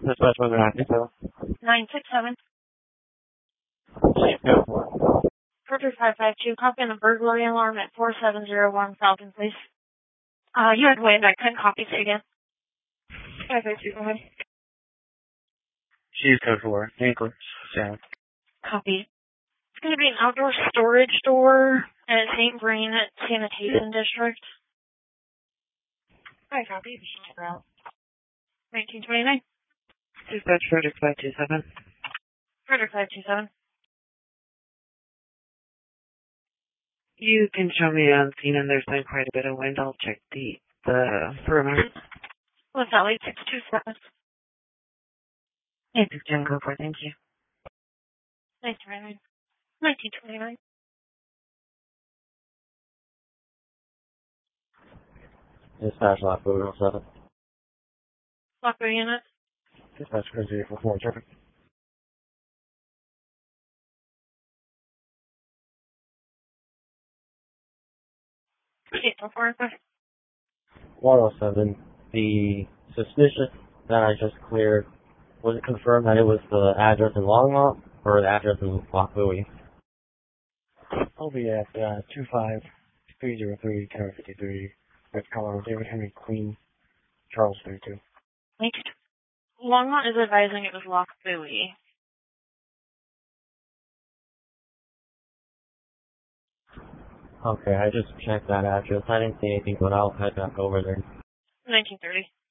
Dispatch 967. 967. Please go. Perfect 552. Copy on the burglary alarm at 4701 Falcon, please. You had to wait. I couldn't copy. Say again. 552. Go ahead. She's code 4. Anchorage. Sound. Copy. It's going to be an outdoor storage door at St. Bernard Sanitation District. Hi, copy. Route 1929. Dispatch Frederick 527. Frederick 527. You can show me on scene, and there's been quite a bit of wind. I'll check the perimeter. What's that, 8627? 867, go for it. Thank you. 1929. 1929. Dispatch Lock Bowie 07. Lockwood unit. Dispatch Cruiser 44 traffic. Okay, so far, 107. The suspicion that I just cleared, was it confirmed that it was the address in Longmont or the address in Lock Bowie? I'll be at 25303 Tower 53 with Colorado David Henry Queen Charles 32. Longmont is advising it was Lock Bowie. Okay, I just checked that address. I didn't see anything, but I'll head back over there. 1930.